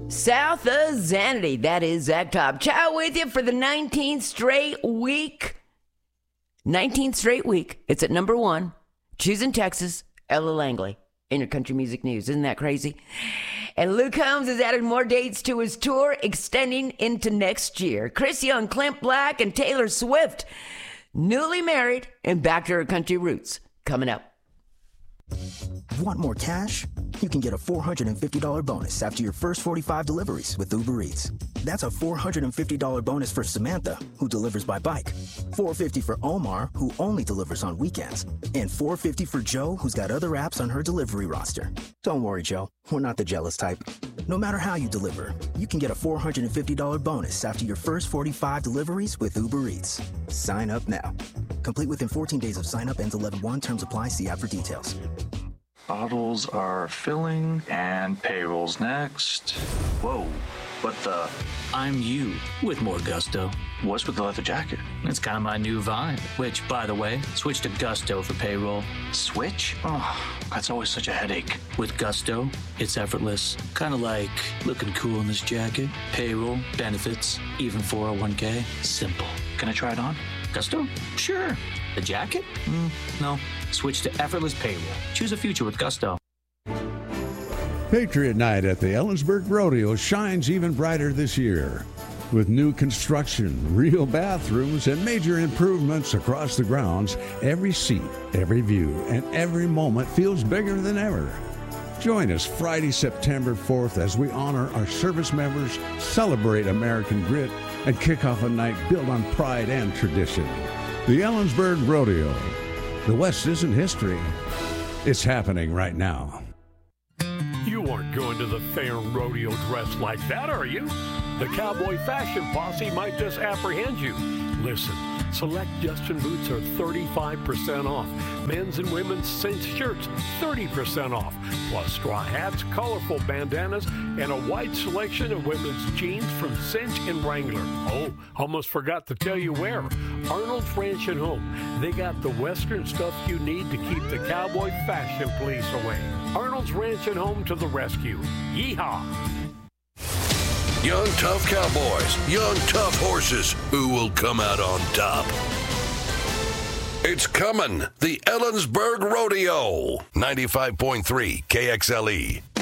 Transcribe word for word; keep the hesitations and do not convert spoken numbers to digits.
South of Xanady. That is Zach Top. Chow with you for the nineteenth straight week. nineteenth straight week. It's at number one. Choosing Texas, Ella Langley in your country music news. Isn't that crazy? And Luke Combs has added more dates to his tour, extending into next year. Chris Young, Clint Black, and Taylor Swift, newly married and back to her country roots, coming up. Want more cash? You can get a four hundred fifty dollars bonus after your first forty-five deliveries with Uber Eats. That's a four hundred fifty dollars bonus for Samantha, who delivers by bike, four hundred fifty dollars for Omar, who only delivers on weekends, and four hundred fifty dollars for Joe, who's got other apps on her delivery roster. Don't worry, Joe. We're not the jealous type. No matter how you deliver, you can get a four hundred fifty dollars bonus after your first forty-five deliveries with Uber Eats. Sign up now. Complete within fourteen days of sign up. Ends eleven one. Terms apply. See app for details. Bottles are filling, and payroll's next. Whoa, what the? I'm you with more gusto. What's with the leather jacket? It's kind of my new vibe, which, by the way, switch to Gusto for payroll. Switch? Oh, that's always such a headache. With Gusto, it's effortless. Kind of like looking cool in this jacket. Payroll, benefits, even four oh one k. Simple. Can I try it on? Gusto? Sure. The jacket? Mm, no. Switch to effortless payroll. Choose a future with Gusto. Patriot Night at the Ellensburg Rodeo shines even brighter this year. With new construction, real bathrooms, and major improvements across the grounds, every seat, every view, and every moment feels bigger than ever. Join us Friday, September fourth as we honor our service members, celebrate American grit, and kick off a night built on pride and tradition. The Ellensburg Rodeo. The West isn't history. It's happening right now. You aren't going to the fair rodeo dressed like that, are you? The Cowboy Fashion Posse might just apprehend you. Listen, select Justin boots are thirty-five percent off. Men's and women's cinch shirts, thirty percent off. Plus straw hats, colorful bandanas, and a wide selection of women's jeans from Cinch and Wrangler. Oh, almost forgot to tell you where. Arnold's Ranch and Home. They got the Western stuff you need to keep the Cowboy Fashion Police away. Arnold's Ranch and Home to the rescue. Yeehaw! Young, tough cowboys, young, tough horses. Who will come out on top? It's coming. The Ellensburg Rodeo. ninety-five point three K X L E.